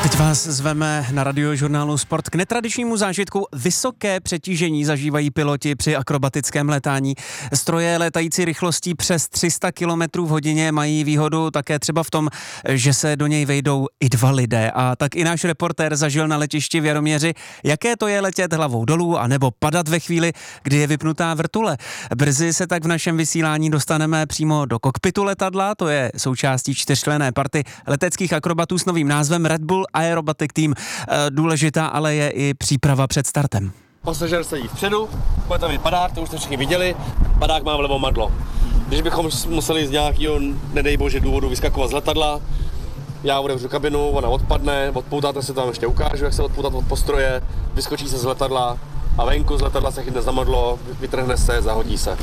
Teď vás zveme na Radiožurnálu Sport k netradičnímu zážitku. Vysoké přetížení zažívají piloti při akrobatickém létání. Stroje létající rychlostí přes 300 km v hodině mají výhodu také třeba v tom, že se do něj vejdou i dva lidé. A tak i náš reportér zažil na letišti v Jaroměři, jaké to je letět hlavou dolů anebo padat ve chvíli, kdy je vypnutá vrtule. Brzy se tak v našem vysílání dostaneme přímo do kokpitu letadla, to je součástí čtyřčlenné party leteckých akrobatů s novým názvem Red Bull Aerobatic Team. Důležitá ale je i příprava před startem. Pasažér sedí vpředu, bude tam padák, to už jste všichni viděli, padák má vlevo madlo. Když bychom museli z nějakého, nedej bože, důvodu vyskakovat z letadla, já otevřu kabinu, ona odpadne, odpoutáte se tam, ještě ukážu, jak se odpoutat od postroje, vyskočí se z letadla a venku z letadla se chytne za madlo, vytrhne se, zahodí se.